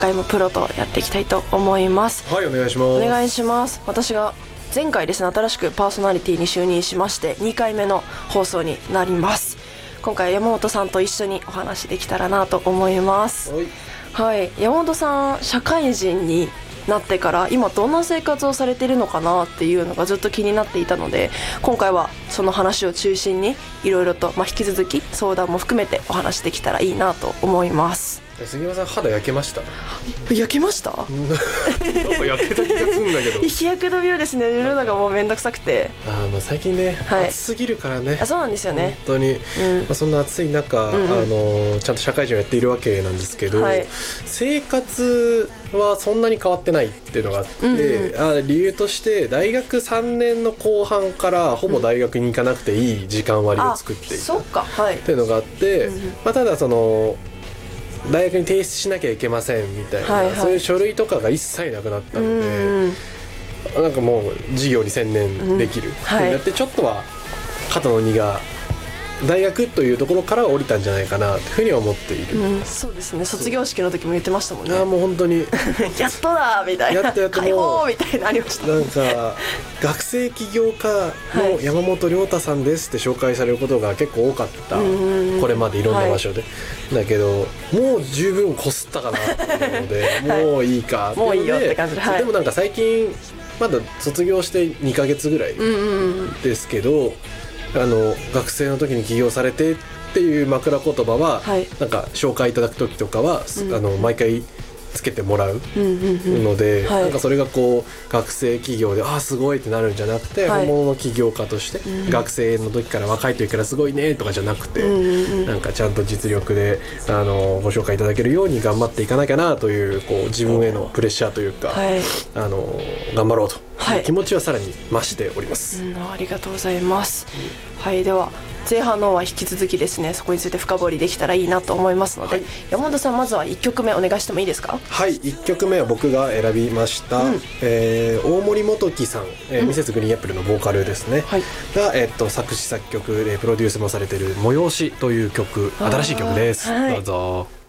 回もプロとやっていきたいと思います。 はい、お願いします。 お願いします。私が前回ですね、新しくパーソナリティに就任しまして2回目の放送になります。今回山本さんと一緒にお話できたらなと思います。はい、山本さん社会人になってから今どんな生活をされているのかなっていうのがずっと気になっていたので、今回はその話を中心にいろいろと、引き続き相談も含めてお話できたらいいなと思います。 杉山さん、肌焼けました？ 焼けました？ なんか焼けた気がするんだけど。 日焼け止めをですね塗るのがもうめんどくさくて、 最近ね、 はい、 暑すぎるからね。 そうなんですよね、 本当に、そんな暑い中、ちゃんと社会人をやっているわけなんですけど、はい、生活はそんなに変わってないっていうのがあって、理由として大学3年の後半からほぼ大学に行かなくていい時間割を作っていた、 そうか、はい、 っていうのがあって、ただその大学に提出しなきゃいけませんみたいな、そういう書類とかが一切なくなったので、なんかもう授業に専念できるってなって、ちょっとは肩の荷が大学というところから降りたんじゃないかなというふうに思っている。 そうですね、卒業式の時も言ってましたもんね。 もう本当にやっとだみたいな、やっと解放みたいなありました。 なんか学生起業家の山本亮太さんですって紹介されることが結構多かった、これまでいろんな場所で、だけどもう十分こすったかなと思うので、もういいかっていうので、 もういいよって感じで、 でもなんか最近まだ卒業して2ヶ月ぐらいですけど、学生の時に起業されてっていう枕言葉は、なんか紹介いただく時とかは、毎回つけてもらうので、なんかそれがこう学生起業ですごいってなるんじゃなくて、本物の起業家として、学生の時から若い時からすごいねとかじゃなくて、なんかちゃんと実力でご紹介いただけるように頑張っていかなきゃなという、こう自分へのプレッシャーというか、頑張ろうという気持ちはさらに増しております。 ありがとうございます。はい、では前半のは引き続きですね、そこについて深掘りできたらいいなと思いますので、山本さんまずは1曲目お願いしてもいいですか？ はい、1曲目は僕が選びました、大森元樹さん、ミセスグリーンアップルのボーカルですね、が、作詞作曲でプロデュースもされている「催し」という曲、新しい曲です。どうぞ。